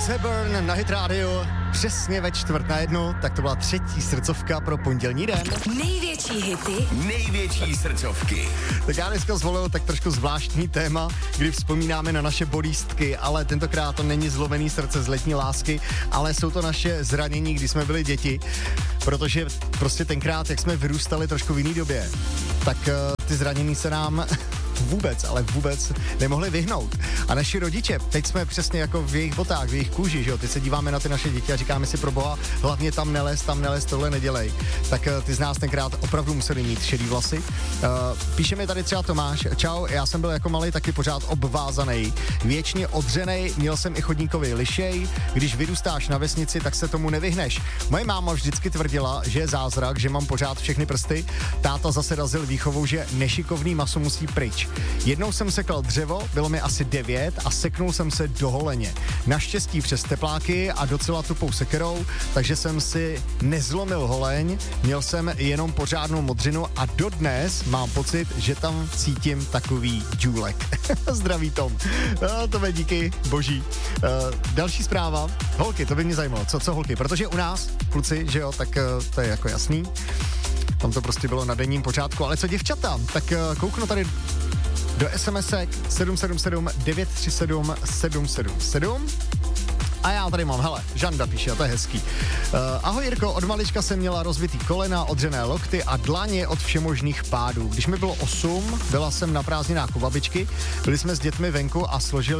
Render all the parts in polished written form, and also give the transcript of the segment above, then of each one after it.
Hepburn na Hit Radio přesně ve 12:45, tak to byla třetí srdcovka pro pondělní den. Největší hity, největší srdcovky. Tak já dneska zvolil tak trošku zvláštní téma, kdy vzpomínáme na naše bolístky, ale tentokrát to není zlomený srdce z letní lásky, ale jsou to naše zranění, když jsme byli děti, protože prostě tenkrát, jak jsme vyrůstali trošku v jiný době, tak ty zranění se nám vůbec nemohli vyhnout. A naši rodiče, teď jsme přesně jako v jejich botách, v jejich kůži, že jo, teď se díváme na ty naše děti a říkáme si pro boha, hlavně tam nelez, tohle nedělej. Tak ty z nás tenkrát opravdu museli mít šedý vlasy. Píše mi tady třeba Tomáš, čau, já jsem byl jako malý taky pořád obvázaný, věčně odřenej, měl jsem i chodníkový lišej, když vyrůstáš na vesnici, tak se tomu nevyhneš. Moje máma vždycky tvrdila, že je zázrak, že mám pořád všechny prsty, táta zase razil výchovou, že nešikovný maso musí pryč. Jednou jsem sekal dřevo, bylo mi asi 9 a seknul jsem se do holeně. Naštěstí přes tepláky a docela tupou sekerou, takže jsem si nezlomil holeň, měl jsem jenom pořádnou modřinu a dodnes mám pocit, že tam cítím takový džůlek. Zdraví Tom. Tome díky, boží. Další zpráva. Holky, to by mě zajímalo. Co holky? Protože u nás, kluci, že jo, tak to je jako jasný. Tam to prostě bylo na denním pořádku. Ale co děvčata? Tak kouknu tady do SMS-ek 777 937 777. A já tady mám, hele, Žanda píše, a to je hezký. Ahoj Jirko, od malička jsem měla rozbitý kolena, odřené lokty a dlaně od všemožných pádů. Když mi bylo 8, byla jsem na prázdninách u babičky, byli jsme s dětmi venku a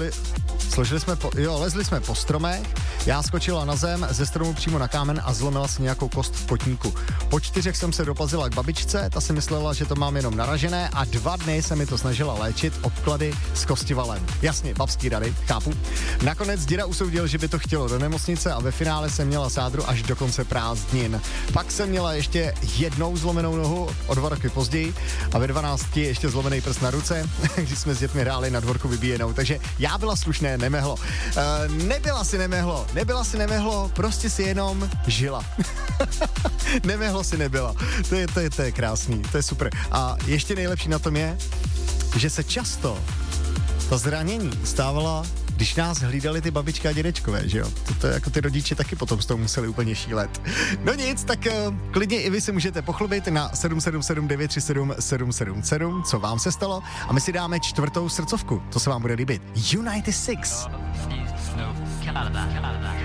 lezli jsme po stromech, já skočila na zem, ze stromu přímo na kámen a zlomila si nějakou kost v kotníku. Po 4 jsem se doplazila k babičce, ta si myslela, že to mám jenom naražené a 2 dny se mi to snažila léčit obklady s kostivalem. Jasně, babský rady, chápu. Nakonec děda usoudil, že by to chtělo do nemocnice a ve finále jsem měla sádru až do konce prázdnin. Pak jsem měla ještě jednou zlomenou nohu o 2 roky později a ve 12 ještě zlomený prst na ruce, když jsme s dětmi hráli na dvorku vybíjenou. Takže já byla slušné, nemehlo. Nebyla si nemehlo, prostě si jenom žila. Nemehlo si nebyla. To je krásný, to je super. A ještě nejlepší na tom je, že se často ta zranění stávala, když nás hlídali ty babičky a dědečkové, že jo? To jako ty rodiče taky potom z toho museli úplně šílet. No nic, tak klidně i vy se můžete pochlubit na 777 937 777, co vám se stalo, a my si dáme 4. srdcovku, to se vám bude líbit. United Six.